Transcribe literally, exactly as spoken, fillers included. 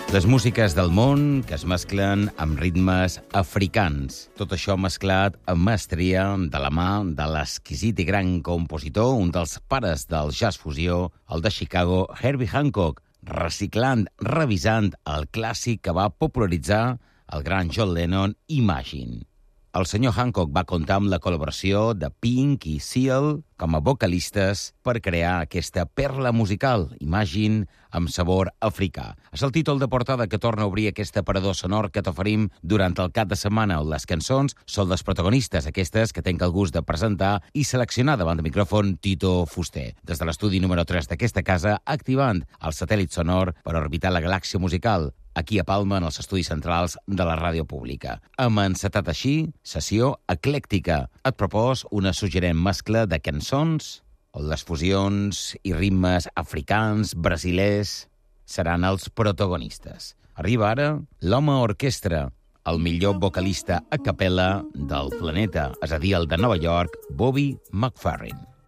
Les músiques del món que es mesclen amb ritmes africans. Tot això mesclat amb maestria de la mà de l'exquisit i gran compositor, un dels pares del jazz fusió, el de Chicago, Herbie Hancock, reciclant, revisant el clàssic que va popularitzar el gran John Lennon, Imagine. El senyor Hancock va comptar amb la col·laboració de Pink i Seal com a vocalistes per crear aquesta perla musical, Imagine, amb sabor africà. És el títol de portada que torna a obrir aquest aparador sonor que t'oferim durant el cap de setmana, on les cançons són les protagonistes, aquestes que tenc el gust de presentar i seleccionar davant del micròfon Tito Fuster. Des de l'estudi número tres d'aquesta casa, activant el satèl·lit sonor per orbitar la galàxia musical, aquí a Palma, en els estudis centrals de la ràdio pública. Hem encetat així sessió eclèctica. Et propos una suggerent mescla de cançons on les fusions i ritmes africans, brasilers, seran els protagonistes. Arriba ara l'home orquestra, el millor vocalista a capella del planeta, és a dir, el de Nova York, Bobby McFerrin.